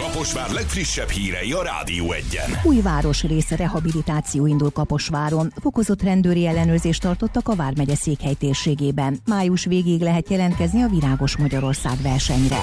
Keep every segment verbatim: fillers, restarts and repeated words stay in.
Kaposvár legfrissebb hírei a Rádió Egyen. Új városrész rehabilitáció indul Kaposváron. Fokozott rendőri ellenőrzést tartottak a Vármegye Székhely térségében. Május végéig lehet jelentkezni a Virágos Magyarország versenyre.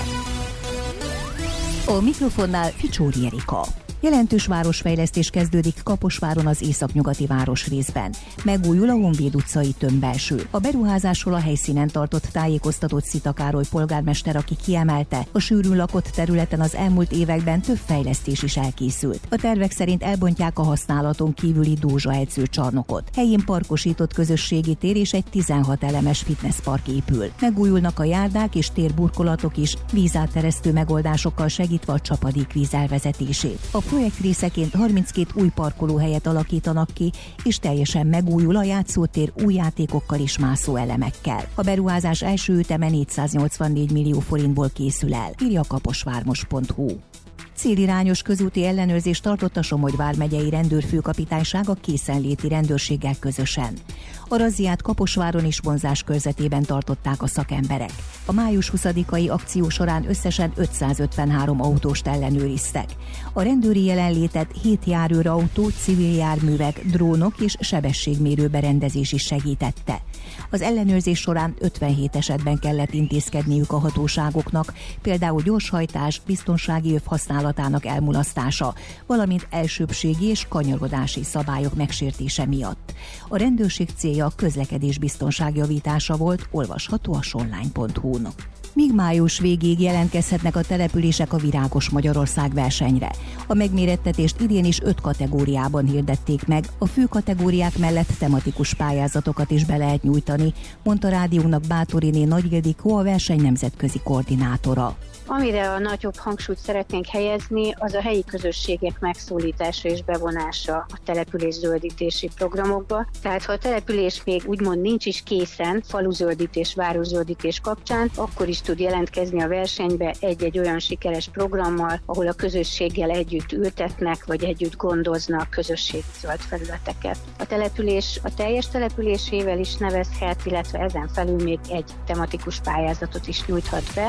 A mikrofonnál Ficsóri Erika. Jelentős városfejlesztés kezdődik Kaposváron az északnyugati városrészben. Megújul a Honvéd utcai tömbbelső. A beruházásról a helyszínen tartott tájékoztatott Szita Károly polgármester, aki kiemelte, a sűrűn lakott területen az elmúlt években több fejlesztés is elkészült. A tervek szerint elbontják a használaton kívüli Dózsa edzőcsarnokot. Helyén parkosított közösségi tér és egy tizenhat elemes fitnesspark épül. Megújulnak a járdák és térburkolatok is, vízáteresztő megoldásokkal segítve a csapadékvíz elvezetését. A projekt részeként harminckét új parkolóhelyet alakítanak ki, és teljesen megújul a játszótér új játékokkal és mászóelemekkel. A beruházás első üteme négyszáznyolcvannégy millió forintból készül el, írja kaposvármos pont hu. Célirányos közúti ellenőrzést tartott a Somogy vármegyei rendőrfőkapitányság a készenléti rendőrséggel közösen. A razziát Kaposváron és vonzás körzetében tartották a szakemberek. A május huszadikai akció során összesen ötszázötvenhárom autóst ellenőriztek. A rendőri jelenlétet hét járőrautó, civil járművek, drónok és sebességmérő berendezés is segítette. Az ellenőrzés során ötvenhét esetben kellett intézkedniük a hatóságoknak, például gyorshajtás, biztonsági öv használatának elmulasztása, valamint elsőbbségi és kanyarodási szabályok megsértése miatt. A rendőrség célja a közlekedés biztonság javítása volt, olvasható a sonline pont hu-n. Míg május végéig jelentkezhetnek a települések a Virágos Magyarország versenyre. A megmérettetést idén is öt kategóriában hirdették meg, a fő kategóriák mellett tematikus pályázatokat is be lehet nyújtani, mondta rádiónak Báthoriné Nagy Ildikó, a verseny nemzetközi koordinátora. Amire a nagyobb hangsúlyt szeretnénk helyezni, az a helyi közösségek megszólítása és bevonása a település zöldítési programokba. Tehát ha a település még úgymond nincs is készen faluzöldítés, városzöldítés kapcsán, akkor is tud jelentkezni a versenybe egy-egy olyan sikeres programmal, ahol a közösséggel együtt ültetnek, vagy együtt gondoznak közösségi zöld felületeket. A település a teljes településével is nevezhet, illetve ezen felül még egy tematikus pályázatot is nyújthat be.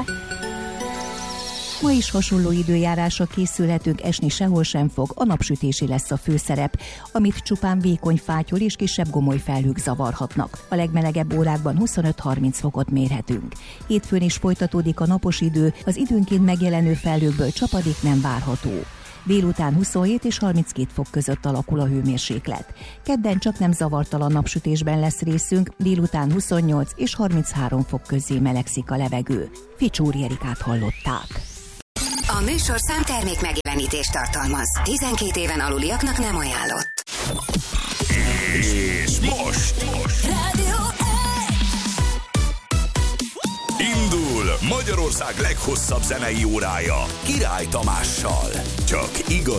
Ma is hasonló időjárásra készülhetünk, esni sehol sem fog, a napsütési lesz a főszerep, amit csupán vékony fátyol és kisebb gomoly felhők zavarhatnak. A legmelegebb órákban huszonöt-harminc fokot mérhetünk. Hétfőn is folytatódik a napos idő, az időnként megjelenő felhőkből csapadék nem várható. Délután huszonhét és harminckét fok között alakul a hőmérséklet. Kedden csak nem zavartalan napsütésben lesz részünk, délután huszonnyolc és harminchárom fok közé melegszik a levegő. Ficsóri Erikát hallották. A műsorszám termék megjelenítést tartalmaz. tizenkét éven aluliaknak nem ajánlott. És most, most. Rádió Indul Magyarország leghosszabb zenei órája Király Tamással. Csak igaz